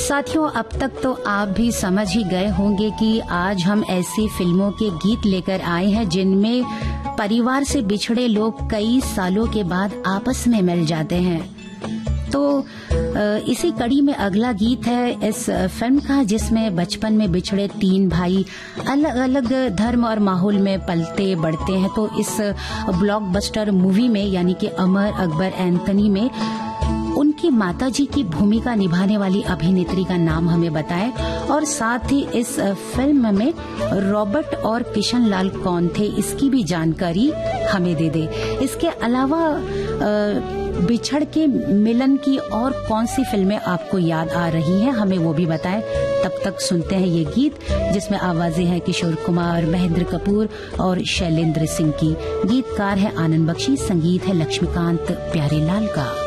साथियों, अब तक तो आप भी समझ ही गए होंगे कि आज हम ऐसी फिल्मों के गीत लेकर आए हैं जिनमें परिवार से बिछड़े लोग कई सालों के बाद आपस में मिल जाते हैं। तो इसी कड़ी में अगला गीत है इस फिल्म का, जिसमें बचपन में बिछड़े 3 भाई अलग अलग धर्म और माहौल में पलते बढ़ते हैं। तो इस ब्लॉकबस्टर मूवी में यानी कि अमर अकबर एंथनी में उनकी माताजी की भूमिका निभाने वाली अभिनेत्री का नाम हमें बताएं, और साथ ही इस फिल्म में रॉबर्ट और किशन लाल कौन थे इसकी भी जानकारी हमें दे दे। इसके अलावा बिछड़ के मिलन की और कौन सी फिल्में आपको याद आ रही हैं, हमें वो भी बताएं। तब तक सुनते हैं ये गीत जिसमें आवाजें हैं किशोर कुमार, महेंद्र कपूर और शैलेंद्र सिंह की। गीतकार है आनंद बख्शी, संगीत है लक्ष्मीकांत प्यारेलाल का।